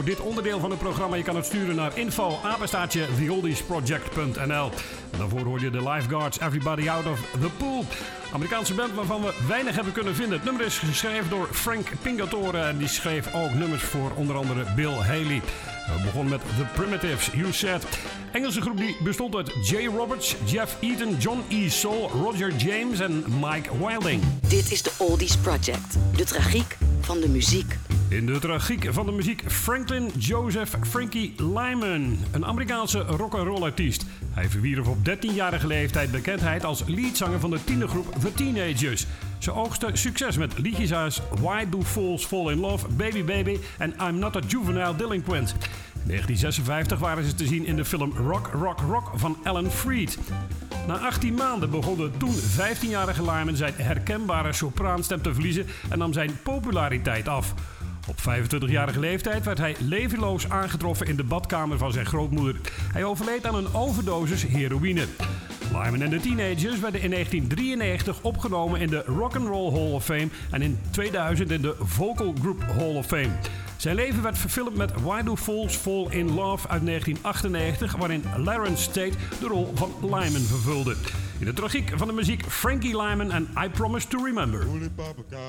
Dit onderdeel van het programma, je kan het sturen naar info@theoldiesproject.nl. Daarvoor hoor je de Lifeguards, Everybody Out of the Pool. Amerikaanse band waarvan we weinig hebben kunnen vinden. Het nummer is geschreven door Frank Pingatore en die schreef ook nummers voor onder andere Bill Haley. We begonnen met The Primitives, You Said. Engelse groep die bestond uit Jay Roberts, Jeff Eaton, John E. Soul, Roger James en Mike Wilding. Dit is de Oldies Project, de tragiek van de muziek. In de tragiek van de muziek Franklin Joseph Frankie Lyman, een Amerikaanse rock'n'roll artiest. Hij verwierf op 13-jarige leeftijd bekendheid als leadzanger van de tienergroep The Teenagers. Ze oogsten succes met liedjes als Why Do Fools Fall in Love, Baby Baby en I'm Not a Juvenile Delinquent. In 1956 waren ze te zien in de film Rock, Rock, Rock van Alan Freed. Na 18 maanden begon de toen 15-jarige Lyman zijn herkenbare sopraanstem te verliezen en nam zijn populariteit af. Op 25-jarige leeftijd werd hij levenloos aangetroffen in de badkamer van zijn grootmoeder. Hij overleed aan een overdosis heroïne. Lyman en de Teenagers werden in 1993 opgenomen in de Rock'n'Roll Hall of Fame en in 2000 in de Vocal Group Hall of Fame. Zijn leven werd verfilmd met Why Do Fools Fall in Love uit 1998, waarin Larenz Tate de rol van Lyman vervulde. In de tragiek van de muziek Frankie Lyman en I Promise to Remember.